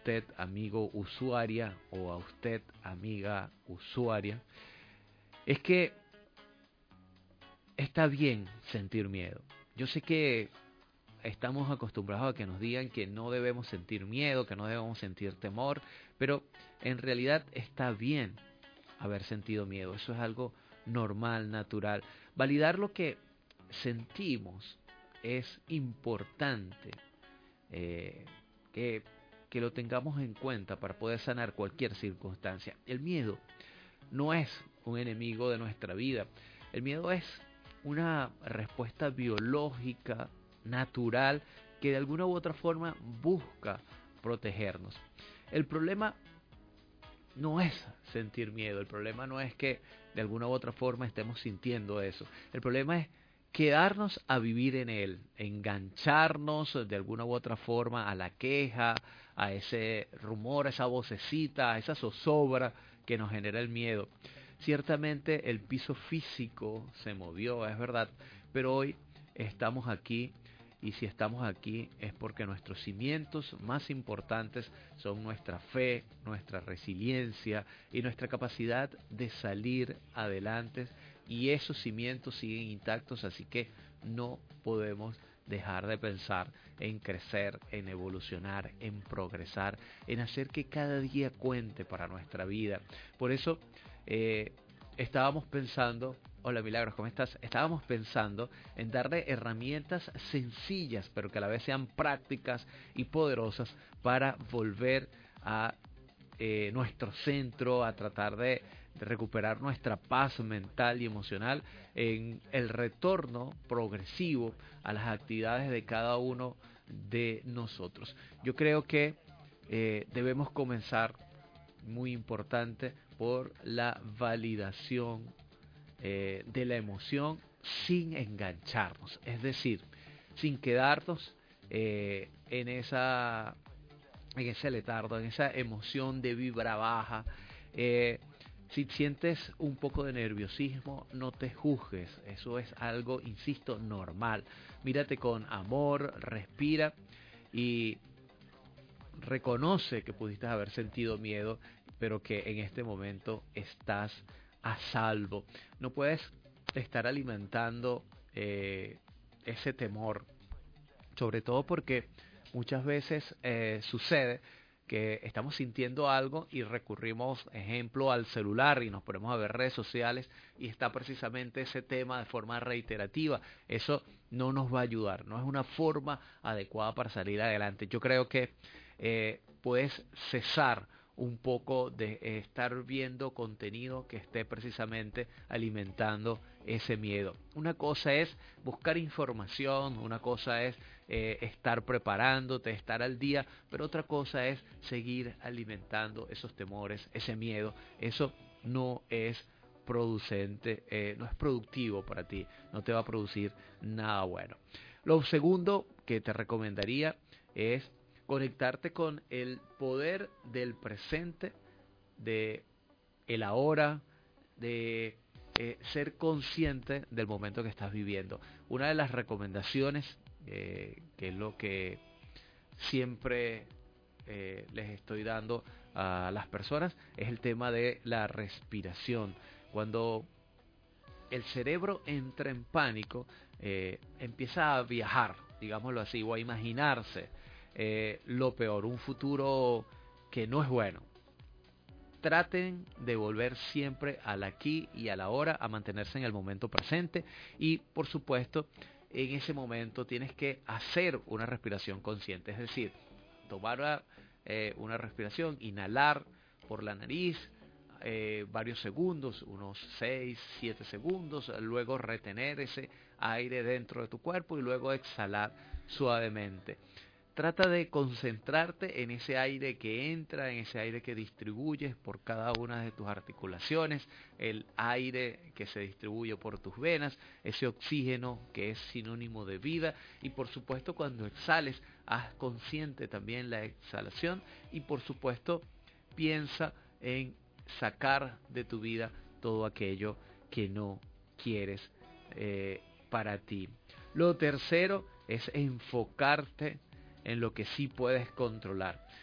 usted, amigo usuaria, o a usted, amiga usuaria, es que está bien sentir miedo. Yo sé que estamos acostumbrados a que nos digan que no debemos sentir miedo, que no debemos sentir temor, pero en realidad está bien haber sentido miedo. Eso es algo normal, natural. Validar lo que sentimos es importante, eh, que, que lo tengamos en cuenta para poder sanar cualquier circunstancia. El miedo no es un enemigo de nuestra vida. El miedo es una respuesta biológica, natural, que de alguna u otra forma busca protegernos. El problema no es sentir miedo, el problema no es que de alguna u otra forma estemos sintiendo eso. El problema es quedarnos a vivir en él, engancharnos de alguna u otra forma a la queja, a ese rumor, a esa vocecita, a esa zozobra que nos genera el miedo. Ciertamente el piso físico se movió, es verdad, pero hoy estamos aquí, y si estamos aquí es porque nuestros cimientos más importantes son nuestra fe, nuestra resiliencia y nuestra capacidad de salir adelante, y esos cimientos siguen intactos, así que no podemos dejar de pensar en crecer, en evolucionar, en progresar, en hacer que cada día cuente para nuestra vida. Por eso estábamos pensando, hola Milagros, ¿cómo estás? Estábamos pensando en darle herramientas sencillas, pero que a la vez sean prácticas y poderosas para volver a nuestro centro, a tratar de recuperar nuestra paz mental y emocional en el retorno progresivo a las actividades de cada uno de nosotros. Yo creo que debemos comenzar, muy importante, por la validación de la emoción sin engancharnos, es decir, sin quedarnos en ese letardo, en esa emoción de vibra baja. Si sientes un poco de nerviosismo, no te juzgues, eso es algo, insisto, normal. Mírate con amor, respira y reconoce que pudiste haber sentido miedo, pero que en este momento estás a salvo. No puedes estar alimentando ese temor, sobre todo porque muchas veces sucede que estamos sintiendo algo y recurrimos, ejemplo, al celular y nos ponemos a ver redes sociales y está precisamente ese tema de forma reiterativa. Eso no nos va a ayudar, no es una forma adecuada para salir adelante. Yo creo que puedes cesar un poco de estar viendo contenido que esté precisamente alimentando ese miedo. Una cosa es buscar información, una cosa es estar preparándote, estar al día, pero otra cosa es seguir alimentando esos temores, ese miedo. Eso no es producente, no es productivo para ti, no te va a producir nada bueno. Lo segundo que te recomendaría es conectarte con el poder del presente, de el ahora, de ser consciente del momento que estás viviendo. Una de las recomendaciones, que es lo que siempre les estoy dando a las personas, es el tema de la respiración. Cuando el cerebro entra en pánico, empieza a viajar, digámoslo así, o a imaginarse lo peor, un futuro que no es bueno. Traten de volver siempre al aquí y a la hora, a mantenerse en el momento presente, y por supuesto en ese momento tienes que hacer una respiración consciente, es decir, tomar una respiración, inhalar por la nariz varios segundos, unos 6, 7 segundos, luego retener ese aire dentro de tu cuerpo y luego exhalar suavemente. Trata de concentrarte en ese aire que entra, en ese aire que distribuyes por cada una de tus articulaciones, el aire que se distribuye por tus venas, ese oxígeno que es sinónimo de vida, y por supuesto cuando exhales, haz consciente también la exhalación, y por supuesto piensa en sacar de tu vida todo aquello que no quieres para ti. Lo tercero es enfocarte en lo que sí puedes controlar.